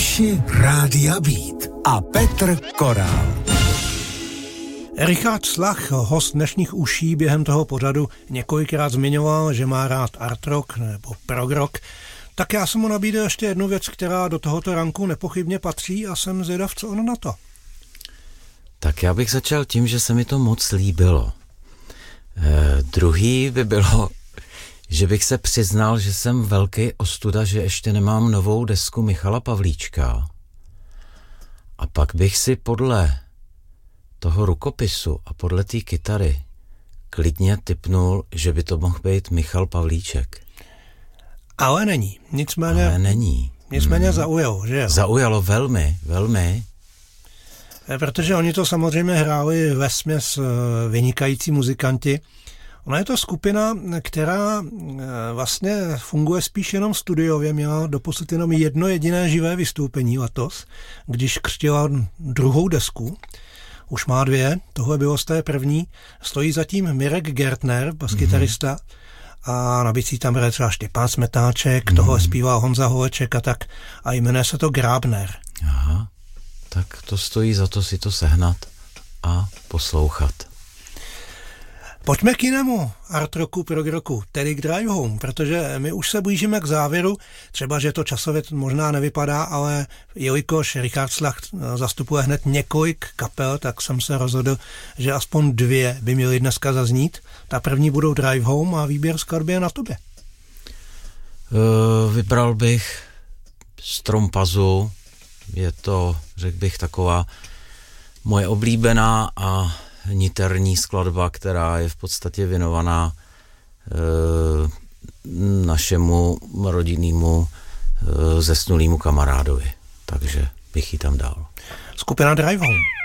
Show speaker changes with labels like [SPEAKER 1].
[SPEAKER 1] Uši Rádia Beat a Petr Korál.
[SPEAKER 2] Richard Slach, host dnešních uší, během toho pořadu několikrát zmiňoval, že má rád art rock nebo prog rock. Tak já jsem mu nabídl ještě jednu věc, která do tohoto ranku nepochybně patří a jsem zvědav, co on na to.
[SPEAKER 3] Tak já bych začal tím, že se mi to moc líbilo. Druhý by bylo, že bych se přiznal, že jsem velký ostuda, že ještě nemám novou desku Michala Pavlíčka. A pak bych si podle toho rukopisu a podle té kytary klidně tipnul, že by to mohl být Michal Pavlíček.
[SPEAKER 2] Ale není. Nicméně zaujalo, že jo?
[SPEAKER 3] Zaujalo velmi, velmi.
[SPEAKER 2] Protože oni to samozřejmě hráli vesměs vynikající muzikanti. Ona je to skupina, která vlastně funguje spíš jenom studiově, měla doposud jenom jedno jediné živé vystoupení letos, když křtila druhou desku. Už má dvě, tohle bylo z té první. Stojí zatím Mirek Gertner, baskytarista, a na bicí tam hraje třeba Štěpán Smetáček, tohle zpívá Honza Holeček a tak. A jmenuje se to Grabner.
[SPEAKER 3] Aha, tak to stojí za to si to sehnat a poslouchat.
[SPEAKER 2] Pojďme k jinému art rocku, prog rocku, tedy k Drive Home, protože my už se blížíme k závěru, třeba, že to časově možná nevypadá, ale jelikož Richard Slach zastupuje hned několik kapel, tak jsem se rozhodl, že aspoň dvě by měly dneska zaznít. Ta první budou Drive Home a výběr skladby je na tobě.
[SPEAKER 3] Vybral bych Strom pazu, je to, řekl bych, taková moje oblíbená a niterní skladba, která je v podstatě věnovaná našemu rodinnému zesnulýmu kamarádovi. Takže bych ji tam dal.
[SPEAKER 2] Skupina Drive Home.